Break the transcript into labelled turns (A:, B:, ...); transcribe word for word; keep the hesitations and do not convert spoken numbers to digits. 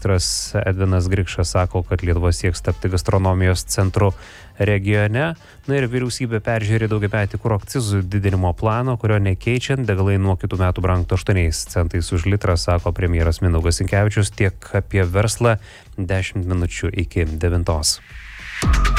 A: ministras Edvinas Grikšas sako, kad Lietuva sieks tapti gastronomijos centru regione. Na ir vyriausybė peržiūrė daugiametį kuro akcizų didinimo planą, kurio nekeičiant degalai nuo kitų metų brangtų aštuoniais centais už litrą, sako premjeras Mindaugas Sinkevičius. Tiek apie verslą dešimt minučių iki devintos.